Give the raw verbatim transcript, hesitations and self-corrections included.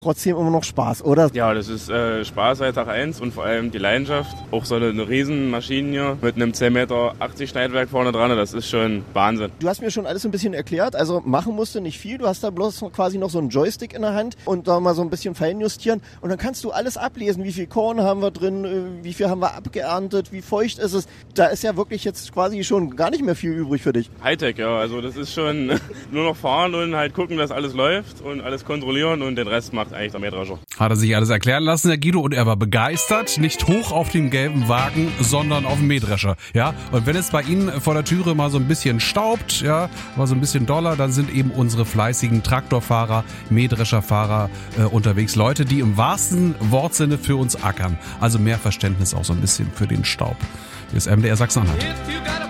trotzdem immer noch Spaß, oder? Ja, das ist äh, Spaß seit Tag eins und vor allem die Leidenschaft. Auch so eine, eine riesen Maschine hier mit einem zehn Meter achtzig Schneidwerk vorne dran, das ist schon Wahnsinn. Du hast mir schon alles so ein bisschen erklärt, also machen musst du nicht viel, du hast da bloß quasi noch so einen Joystick in der Hand und da mal so ein bisschen feinjustieren und dann kannst du alles ablesen, wie viel Korn haben wir drin, wie viel haben wir abgeerntet, wie feucht ist es. Da ist ja wirklich jetzt quasi schon gar nicht mehr viel übrig für dich. Hightech, ja, also das ist schon nur noch fahren und halt gucken, dass alles läuft und alles kontrollieren und den Rest macht eigentlich der Mähdrescher. Hat er sich alles erklären lassen, der Guido, und er war begeistert. Nicht hoch auf dem gelben Wagen, sondern auf dem Mähdrescher. Ja, und wenn es bei Ihnen vor der Türe mal so ein bisschen staubt, ja, mal so ein bisschen doller, dann sind eben unsere fleißigen Traktorfahrer, Mähdrescherfahrer äh, unterwegs. Leute, die im wahrsten Wortsinne für uns ackern. Also mehr Verständnis auch so ein bisschen für den Staub. Hier ist M D R Sachsen-Anhalt.